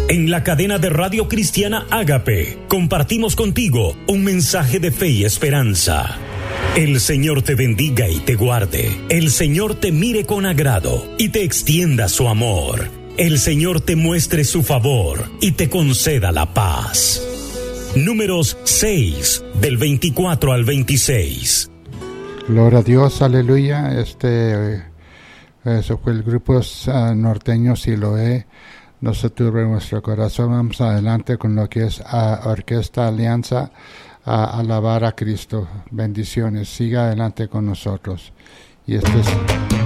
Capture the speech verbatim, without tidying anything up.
En la cadena de Radio Cristiana Ágape, compartimos contigo un mensaje de fe y esperanza. El Señor te bendiga y te guarde. El Señor te mire con agrado y te extienda su amor. El Señor te muestre su favor y te conceda la paz. Números seis, del veinticuatro al veintiséis. Gloria a Dios, aleluya. Este, eso fue el grupo uh, norteño Siloé. Nosotros en nuestro corazón vamos adelante con lo que es uh, Orquesta Alianza, a alabar a Cristo. Bendiciones, siga adelante con nosotros. Y este es